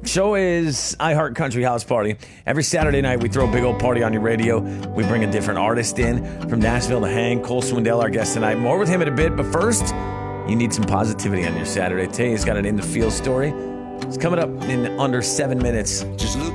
Show is iHeart Country House Party. Every Saturday night, we throw a big old party on your radio. We bring a different artist in. From Nashville to Hank, Cole Swindell, our guest tonight. More with him in a bit, but first, you need some positivity on your Saturday. Today, he's got an In the Field story. It's coming up in under 7 minutes. Just look